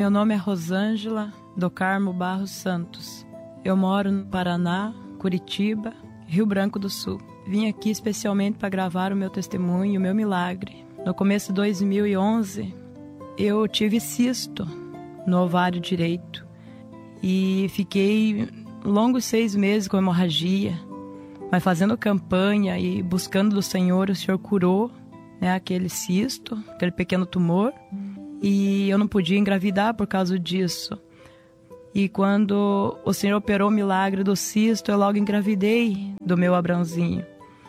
Meu nome é Rosângela do Carmo Barros Santos. Eu moro no Paraná, Curitiba, Rio Branco do Sul. Vim aqui especialmente para gravar o meu testemunho, o meu milagre. No começo de 2011, eu tive cisto no ovário direito e fiquei longos 6 meses com hemorragia, mas fazendo campanha e buscando do Senhor, o Senhor curou, né, aquele cisto, aquele pequeno tumor, e eu não podia engravidar por causa disso. E quando o Senhor operou o milagre do cisto, eu logo engravidei do meu Abraãozinho.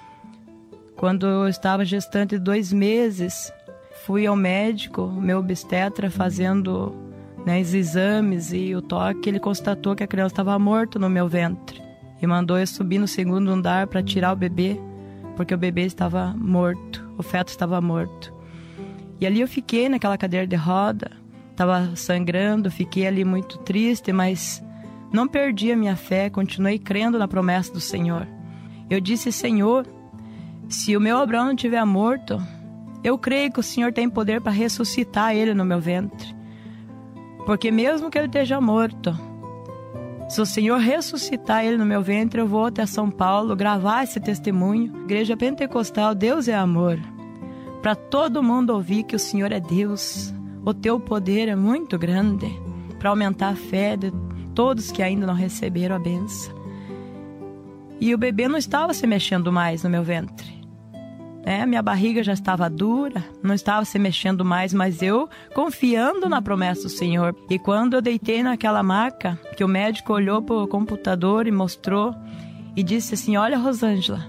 Quando eu estava gestante de 2 meses, fui ao médico, meu obstetra, fazendo, né, os exames e o toque. Ele constatou que a criança estava morta no meu ventre e mandou eu subir no 2º andar para tirar o bebê, porque o bebê estava morto, o feto estava morto. E ali eu fiquei naquela cadeira de roda, estava sangrando, fiquei ali muito triste, mas não perdi a minha fé, continuei crendo na promessa do Senhor. Eu disse: Senhor, se o meu Abraão não estiver morto, eu creio que o Senhor tem poder para ressuscitar ele no meu ventre. Porque mesmo que ele esteja morto, se o Senhor ressuscitar ele no meu ventre, eu vou até São Paulo gravar esse testemunho. Igreja Pentecostal, Deus é amor. Para todo mundo ouvir que o Senhor é Deus. O teu poder é muito grande para aumentar a fé de todos que ainda não receberam a bênção. E o bebê não estava se mexendo mais no meu ventre. Minha barriga já estava dura, não estava se mexendo mais, mas eu confiando na promessa do Senhor. E quando eu deitei naquela maca, que o médico olhou para o computador e mostrou e disse assim: olha, Rosângela,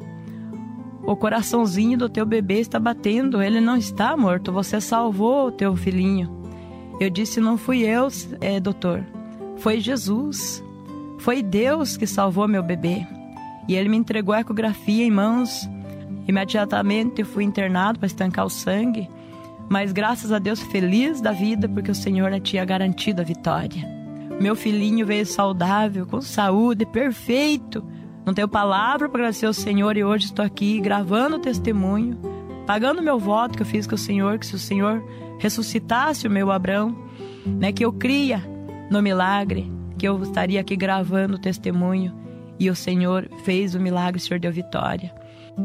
o coraçãozinho do teu bebê está batendo, ele não está morto, você salvou o teu filhinho. Eu disse: não fui eu, doutor, foi Jesus, foi Deus que salvou meu bebê. E ele me entregou a ecografia em mãos. Imediatamente eu fui internado para estancar o sangue, mas graças a Deus feliz da vida, porque o Senhor tinha garantido a vitória. Meu filhinho veio saudável, com saúde, perfeito. Não tenho palavra para agradecer ao Senhor, e hoje estou aqui gravando o testemunho, pagando o meu voto que eu fiz com o Senhor, que se o Senhor ressuscitasse o meu Abraão, né, que eu cria no milagre, que eu estaria aqui gravando o testemunho, e o Senhor fez o milagre, o Senhor deu vitória.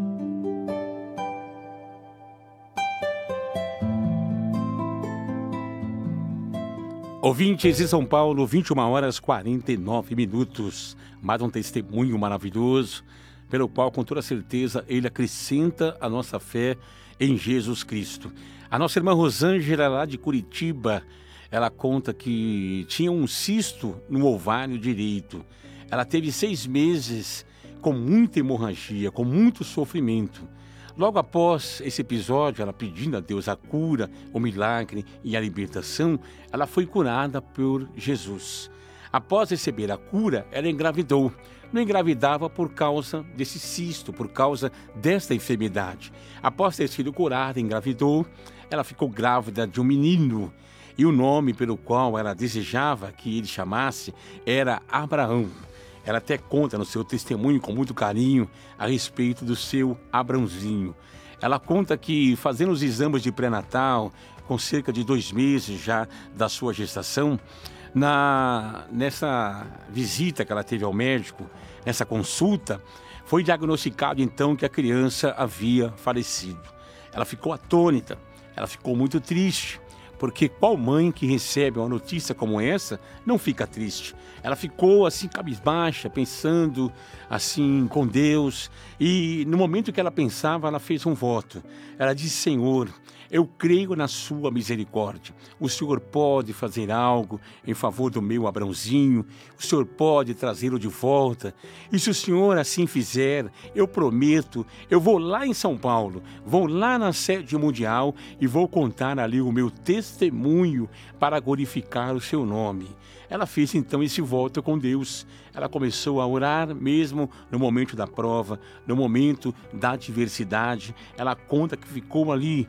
Ouvintes de São Paulo, 21h49. Mais um testemunho maravilhoso, pelo qual, com toda certeza, ele acrescenta a nossa fé em Jesus Cristo. A nossa irmã Rosângela, lá de Curitiba, ela conta que tinha um cisto no ovário direito. Ela teve 6 meses com muita hemorragia, com muito sofrimento. Logo após esse episódio, ela pedindo a Deus a cura, o milagre e a libertação, ela foi curada por Jesus. Após receber a cura, ela engravidou. Não engravidava por causa desse cisto, por causa desta enfermidade. Após ter sido curada, engravidou. Ela ficou grávida de um menino. E o nome pelo qual ela desejava que ele chamasse era Abraão. Ela até conta no seu testemunho com muito carinho a respeito do seu Abraãozinho. Ela conta que, fazendo os exames de pré-natal, com cerca de 2 meses já da sua gestação, nessa visita que ela teve ao médico, nessa consulta, foi diagnosticado então que a criança havia falecido. Ela ficou atônita, ela ficou muito triste, porque qual mãe que recebe uma notícia como essa não fica triste? Ela ficou assim cabisbaixa, pensando assim com Deus, e no momento que ela pensava, ela fez um voto. Ela disse: Senhor, eu creio na sua misericórdia. O Senhor pode fazer algo em favor do meu Abraãozinho, o Senhor pode trazê-lo de volta. E se o Senhor assim fizer, eu prometo, eu vou lá em São Paulo, vou lá na sede mundial e vou contar ali o meu testemunho para glorificar o seu nome. Ela fez então esse voto com Deus. Ela começou a orar mesmo no momento da prova, no momento da adversidade. Ela conta que ficou ali acreditando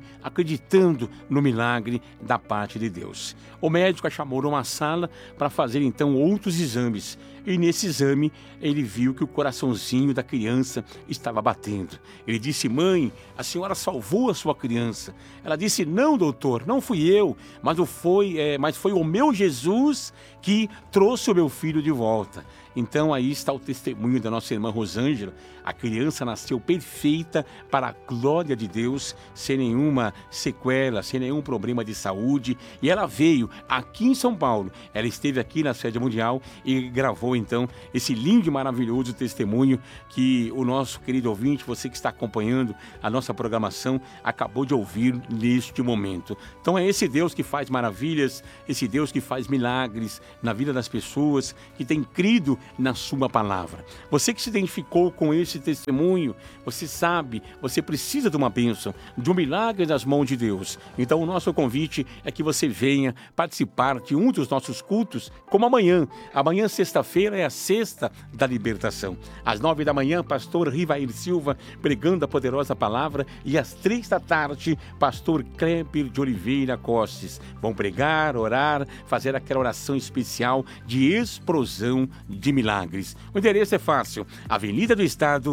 acreditando no milagre da parte de Deus. O médico a chamou numa sala para fazer então outros exames. E nesse exame ele viu que o coraçãozinho da criança estava batendo. Ele disse: mãe, a senhora salvou a sua criança. Ela disse: não, doutor, não fui eu, mas foi o meu Jesus que trouxe o meu filho de volta. Então aí está o testemunho da nossa irmã Rosângela. A criança nasceu perfeita para a glória de Deus, sem nenhuma sequela, sem nenhum problema de saúde. E ela veio aqui em São Paulo. Ela esteve aqui na sede mundial e gravou então esse lindo e maravilhoso testemunho que o nosso querido ouvinte, você que está acompanhando a nossa programação, acabou de ouvir neste momento. Então é esse Deus que faz maravilhas, esse Deus que faz milagres na vida das pessoas, que tem crido na sua palavra. Você que se identificou com esse testemunho, você sabe, você precisa de uma bênção, de um milagre das mãos de Deus. Então o nosso convite é que você venha participar de um dos nossos cultos, como amanhã. Amanhã, sexta-feira, é a sexta da libertação. Às 9 da manhã, pastor Rivair Silva pregando a poderosa palavra, e às 3 da tarde, pastor Kleber de Oliveira Costes vão pregar, orar, fazer aquela oração especial de explosão de milagres. O endereço é fácil: Avenida do Estado,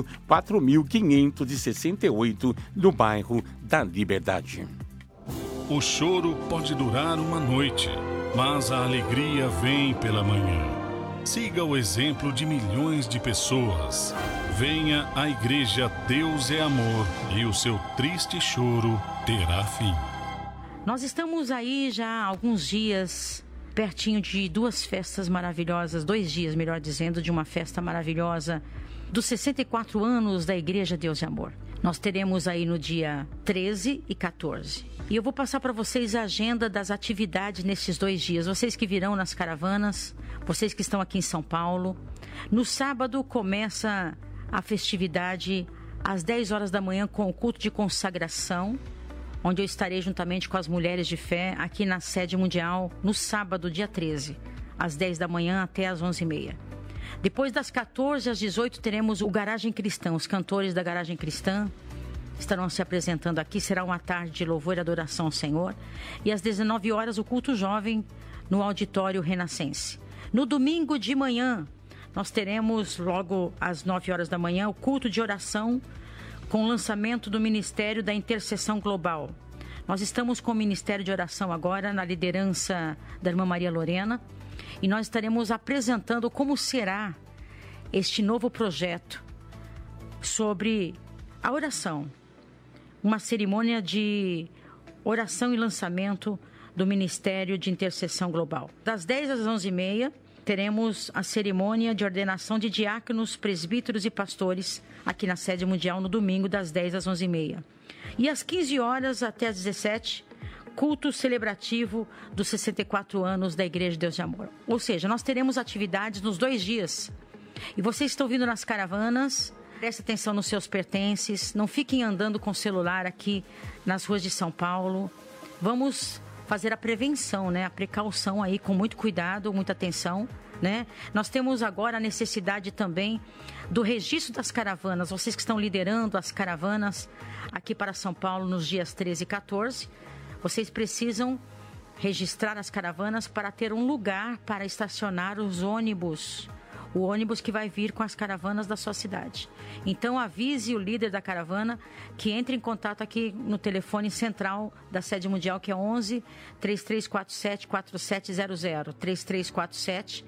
4568, no bairro da Liberdade. O choro pode durar uma noite, mas a alegria vem pela manhã. Siga o exemplo de milhões de pessoas. Venha à Igreja Deus é Amor e o seu triste choro terá fim. Nós estamos aí já há alguns dias, pertinho de duas festas maravilhosas, 2 dias, melhor dizendo, de uma festa maravilhosa dos 64 anos da Igreja Deus é Amor. Nós teremos aí no dia 13 e 14. E eu vou passar para vocês a agenda das atividades nesses 2 dias. Vocês que virão nas caravanas, vocês que estão aqui em São Paulo. No sábado começa a festividade às 10 horas da manhã com o culto de consagração, onde eu estarei juntamente com as mulheres de fé aqui na sede mundial no sábado, dia 13, às 10 da manhã até às 11h30. Depois das 14 às 18 teremos o Garagem Cristã. Os cantores da Garagem Cristã estarão se apresentando aqui. Será uma tarde de louvor e adoração ao Senhor. E às 19 horas o culto jovem no Auditório Renascense. No domingo de manhã nós teremos logo às 9 horas da manhã o culto de oração com o lançamento do Ministério da Intercessão Global. Nós estamos com o Ministério de Oração agora na liderança da irmã Maria Lorena. E nós estaremos apresentando como será este novo projeto sobre a oração. Uma cerimônia de oração e lançamento do Ministério de Intercessão Global. Das 10 às 11h30, teremos a cerimônia de ordenação de diáconos, presbíteros e pastores aqui na sede mundial no domingo, das 10 às 11h30. E às 15 horas até às 17h, culto celebrativo dos 64 anos da Igreja Deus de Amor. Ou seja, nós teremos atividades nos 2 dias. E vocês estão vindo nas caravanas, preste atenção nos seus pertences, não fiquem andando com o celular aqui nas ruas de São Paulo. Vamos fazer a prevenção, né? A precaução aí, com muito cuidado, muita atenção, né? Nós temos agora a necessidade também do registro das caravanas. Vocês que estão liderando as caravanas aqui para São Paulo nos dias 13 e 14, vocês precisam registrar as caravanas para ter um lugar para estacionar os ônibus. O ônibus que vai vir com as caravanas da sua cidade. Então avise o líder da caravana que entre em contato aqui no telefone central da sede mundial, que é 11 3347 4700. 3347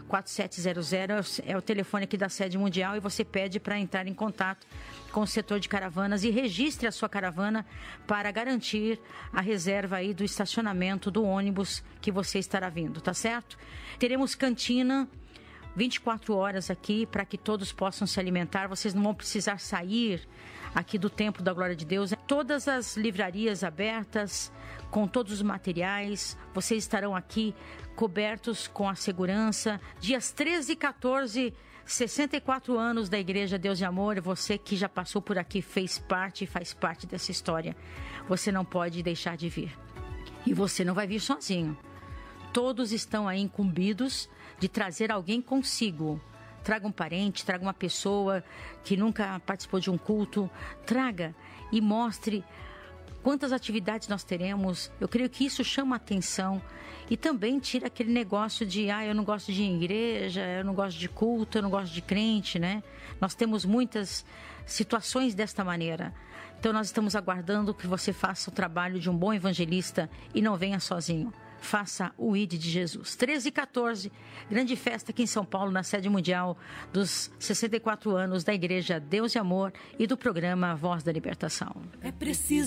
4700 é o telefone aqui da sede mundial, e você pede para entrar em contato com o setor de caravanas e registre a sua caravana para garantir a reserva aí do estacionamento do ônibus que você estará vindo, tá certo? Teremos cantina 24 horas aqui para que todos possam se alimentar. Vocês não vão precisar sair aqui do Templo da Glória de Deus. Todas as livrarias abertas, com todos os materiais, vocês estarão aqui cobertos com a segurança. Dias 13 e 14, 64 anos da Igreja Deus de Amor. Você que já passou por aqui, fez parte e faz parte dessa história. Você não pode deixar de vir. E você não vai vir sozinho. Todos estão aí incumbidos de trazer alguém consigo. Traga um parente, traga uma pessoa que nunca participou de um culto. Traga e mostre quantas atividades nós teremos. Eu creio que isso chama a atenção e também tira aquele negócio de eu não gosto de ir em igreja, eu não gosto de culto, eu não gosto de crente, né? Nós temos muitas situações desta maneira. Então nós estamos aguardando que você faça o trabalho de um bom evangelista e não venha sozinho. Faça o ID de Jesus. 13 e 14, grande festa aqui em São Paulo, na sede mundial dos 64 anos da Igreja Deus e Amor e do programa Voz da Libertação. É preciso